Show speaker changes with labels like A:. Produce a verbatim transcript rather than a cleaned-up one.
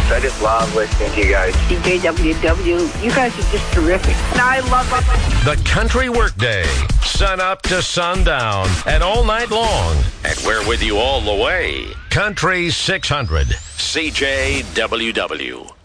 A: I just love listening to you guys.
B: C J W W, you guys are just terrific. And I love it.
C: The Country Workday, sun up to sundown and all night long.
D: And we're with you all the way.
C: Country six hundred.
D: C J W W.